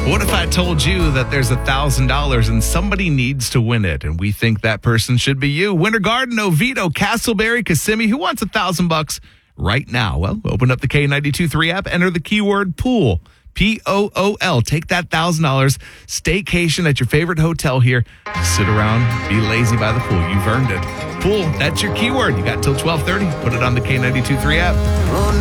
What if I told you that there's $1,000 and somebody needs to win it, and we think that person should be you? Winter Garden, Oviedo, Castleberry, Kissimmee. Who wants $1,000 right now? Well, open up the K92.3 app, enter the keyword pool. Pool. Take that $1,000 staycation at your favorite hotel here. Sit around, be lazy by the pool. You've earned it. Pool, that's your keyword. You got till 12:30. Put it on the K92.3 app.